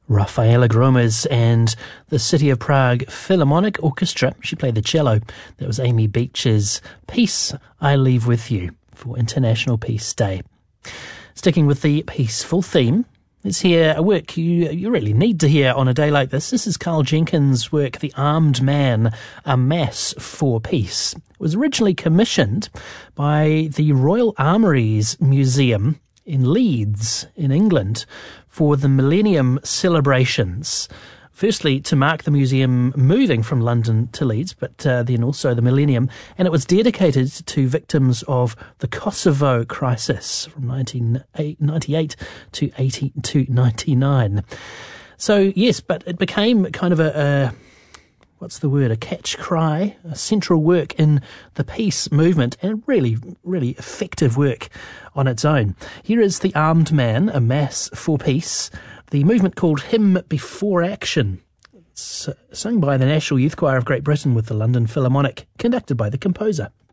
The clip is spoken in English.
Rafaela Gromes and the City of Prague Philharmonic Orchestra. She played the cello. That was Amy Beach's Peace I Leave With You for International Peace Day. Sticking with the peaceful theme, let's hear a work you really need to hear on a day like this. This is Carl Jenkins' work, The Armed Man, A Mass for Peace. It was originally commissioned by the Royal Armouries Museum in Leeds, in England, for the Millennium celebrations. Firstly, to mark the museum moving from London to Leeds, but then also the Millennium. And it was dedicated to victims of the Kosovo crisis from 1998 to 1999. So, yes, but it became kind of a catch cry, a central work in the peace movement, and really, really effective work on its own. Here is The Armed Man, A Mass for Peace, the movement called Hymn Before Action. It's sung by the National Youth Choir of Great Britain with the London Philharmonic, conducted by the composer.